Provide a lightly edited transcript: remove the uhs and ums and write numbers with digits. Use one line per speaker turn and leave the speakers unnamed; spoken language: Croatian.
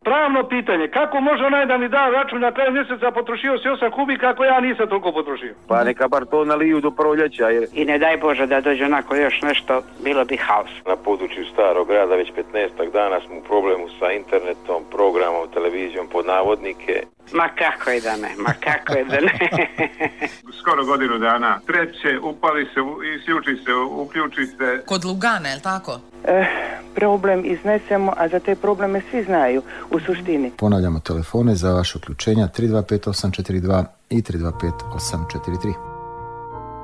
pravno pitanje, kako može onaj da mi da račun na kraju mjeseca potrošio si 8 kubika ako ja nisam toliko potrošio?
Pa neka bar to naliju do proljeća.
I ne daj Bože da dođe onako još nešto, bilo bi haos.
Na području Starog grada već 15 dana smo u problemu sa internetom, programom, televizijom pod navodnike.
Ma kako je da ne,
Skoro godinu dana. Treće, upali se, isključi se, uključi se.
Kod Lugana, je li tako?
Problem iznesemo, a za te probleme svi znaju u suštini.
Ponavljamo telefone za vaše uključenja 325842 i 325843.